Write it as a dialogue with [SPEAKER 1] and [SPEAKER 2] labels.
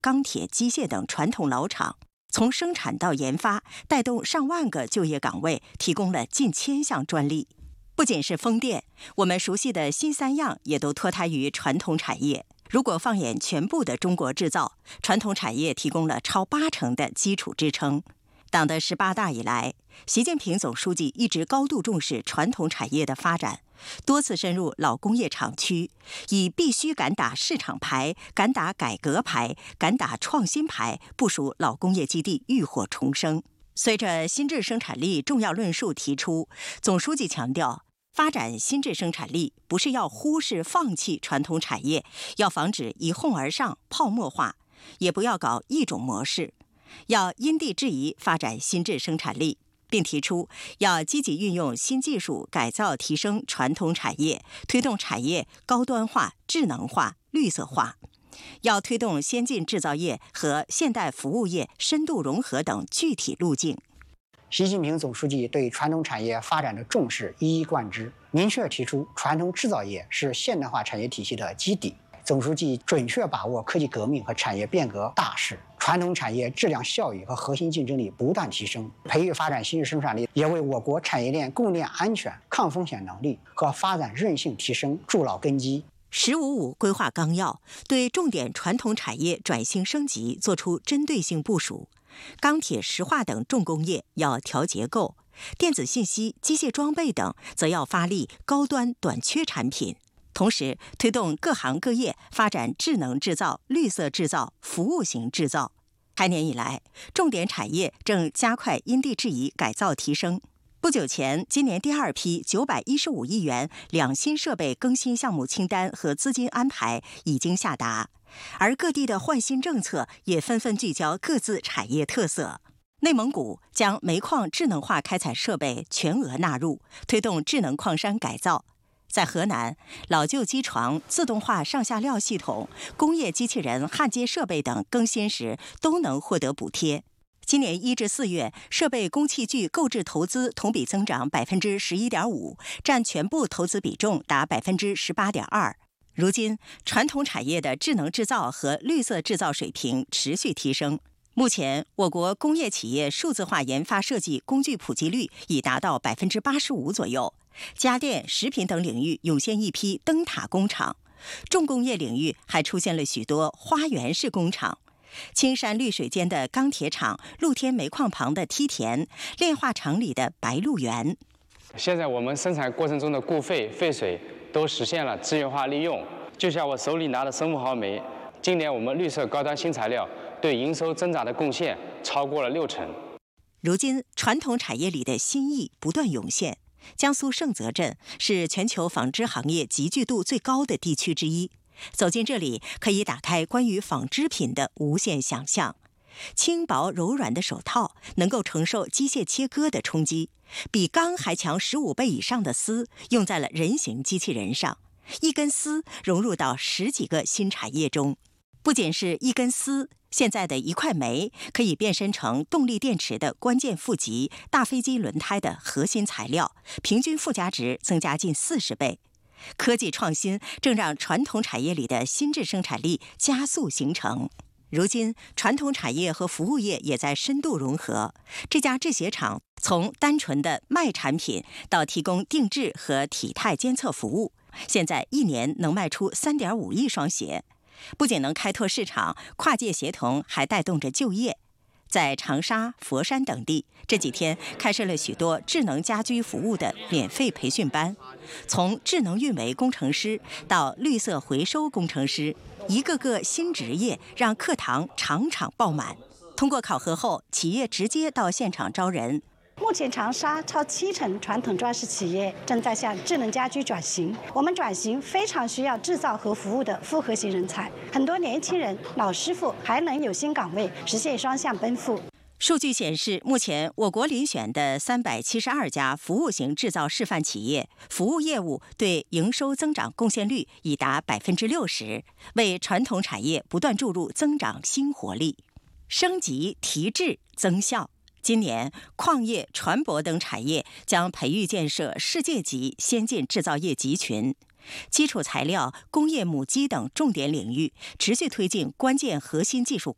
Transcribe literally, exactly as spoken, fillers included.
[SPEAKER 1] 钢铁、机械等传统老厂，从生产到研发，带动上万个就业岗位，提供了近千项专利。不仅是风电，我们熟悉的新三样也都脱胎于传统产业。如果放眼全部的中国制造，传统产业提供了超八成的基础支撑。党的十八大以来，习近平总书记一直高度重视传统产业的发展，多次深入老工业厂区，以必须敢打市场牌、敢打改革牌、敢打创新牌，部署老工业基地浴火重生。随着新质生产力重要论述提出，总书记强调，发展新质生产力不是要忽视放弃传统产业，要防止一哄而上泡沫化，也不要搞一种模式，要因地制宜发展新质生产力，并提出要积极运用新技术改造提升传统产业，推动产业高端化、智能化、绿色化。要推动先进制造业和现代服务业深度融合等具体路径。
[SPEAKER 2] 习近平总书记对传统产业发展的重视一以贯之，明确提出传统制造业是现代化产业体系的基底。总书记准确把握科技革命和产业变革大势，传统产业质量效益和核心竞争力不断提升，培育发展新质生产力，也为我国产业链供应链安全、抗风险能力和发展韧性提升筑牢根基。
[SPEAKER 1] 十五五规划纲要对重点传统产业转型升级作出针对性部署，钢铁、石化等重工业要调结构，电子信息、机械装备等则要发力高端短缺产品。同时，推动各行各业发展智能制造、绿色制造、服务型制造。开年以来，重点产业正加快因地制宜改造提升。不久前，今年第二批九百一十五亿元两新设备更新项目清单和资金安排已经下达，而各地的换新政策也纷纷聚焦各自产业特色。内蒙古将煤矿智能化开采设备全额纳入，推动智能矿山改造。在河南，老旧机床、自动化上下料系统、工业机器人焊接设备等更新时都能获得补贴。今年一至四月，设备工器具购置投资同比增长百分之十一点五，占全部投资比重达百分之十八点二。如今，传统产业的智能制造和绿色制造水平持续提升。目前，我国工业企业数字化研发设计工具普及率已达到百分之八十五左右。家电、食品等领域涌现一批灯塔工厂，重工业领域还出现了许多花园式工厂。青山绿水间的钢铁厂，露天煤矿旁的梯田，炼化厂里的白鹿原。
[SPEAKER 3] 现在我们生产过程中的固废、废水都实现了资源化利用。就像我手里拿的生物毫煤，今年我们绿色高端新材料对营收增长的贡献超过了六成。
[SPEAKER 1] 如今，传统产业里的新意不断涌现。江苏盛泽镇是全球纺织行业集聚度最高的地区之一。走进这里，可以打开关于纺织品的无限想象。轻薄柔软的手套能够承受机械切割的冲击，比钢还强十五倍以上的丝用在了人形机器人上，一根丝融入到十几个新产业中。不仅是一根丝，现在的一块煤可以变身成动力电池的关键负极、大飞机轮胎的核心材料，平均附加值增加近四十倍。科技创新正让传统产业里的新质生产力加速形成。如今，传统产业和服务业也在深度融合。这家制鞋厂从单纯的卖产品到提供定制和体态监测服务，现在一年能卖出 三点五亿双鞋。不仅能开拓市场，跨界协同还带动着就业。在长沙、佛山等地，这几天开设了许多智能家居服务的免费培训班，从智能运维工程师到绿色回收工程师，一个个新职业让课堂场场爆满。通过考核后，企业直接到现场招人。
[SPEAKER 4] 目前，长沙超七成传统装饰企业正在向智能家居转型。我们转型非常需要制造和服务的复合型人才，很多年轻人、老师傅还能有新岗位，实现双向奔赴。
[SPEAKER 1] 数据显示，目前我国遴选的三百七十二家服务型制造示范企业，服务业务对营收增长贡献率已达百分之六十，为传统产业不断注入增长新活力，升级提质增效。今年，矿业、船舶等产业将培育建设世界级先进制造业集群。基础材料、工业母机等重点领域持续推进关键核心技术